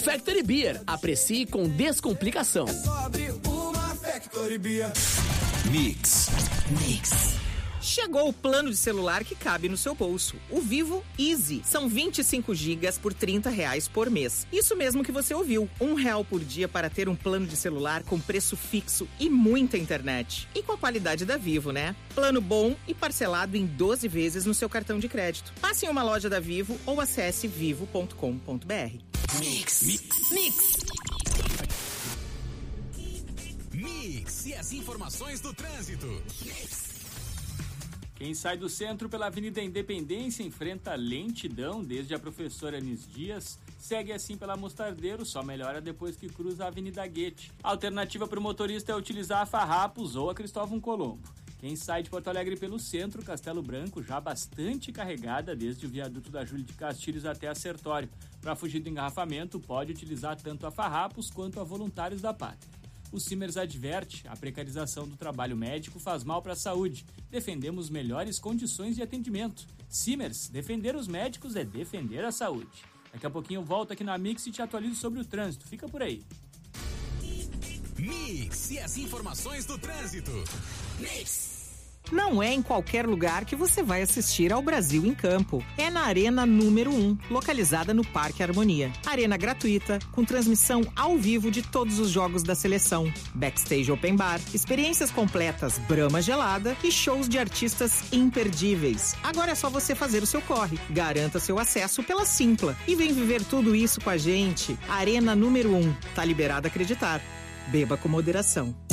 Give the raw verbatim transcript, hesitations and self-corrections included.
Factory Beer. Aprecie com descomplicação. É só abrir uma Factory Beer. Mix. Mix. Chegou o plano de celular que cabe no seu bolso. O Vivo Easy. São vinte e cinco gigas por trinta reais por mês. Isso mesmo que você ouviu. Um real por dia para ter um plano de celular com preço fixo e muita internet. E com a qualidade da Vivo, né? Plano bom e parcelado em doze vezes no seu cartão de crédito. Passe em uma loja da Vivo ou acesse vivo ponto com ponto br. Mix. Mix. Mix. Mix. E as informações do trânsito. Mix. Quem sai do centro pela Avenida Independência enfrenta lentidão desde a Professora Anis Dias, segue assim pela Mostardeiro, só melhora depois que cruza a Avenida Guete. A alternativa para o motorista é utilizar a Farrapos ou a Cristóvão Colombo. Quem sai de Porto Alegre pelo centro, Castelo Branco, já bastante carregada desde o viaduto da Júlio de Castilhos até a Sertório. Para fugir do engarrafamento, pode utilizar tanto a Farrapos quanto a Voluntários da Pátria. O Simers adverte, a precarização do trabalho médico faz mal para a saúde. Defendemos melhores condições de atendimento. Simers, defender os médicos é defender a saúde. Daqui a pouquinho eu volto aqui na Mix e te atualizo sobre o trânsito. Fica por aí. Mix e as informações do trânsito. Mix. Não é em qualquer lugar que você vai assistir ao Brasil em Campo. É na Arena número um, localizada no Parque Harmonia. Arena gratuita, com transmissão ao vivo de todos os jogos da seleção. Backstage Open Bar, experiências completas Brahma Gelada e shows de artistas imperdíveis. Agora é só você fazer o seu corre. Garanta seu acesso pela Simpla e vem viver tudo isso com a gente. Arena número um. Tá liberado acreditar. Beba com moderação.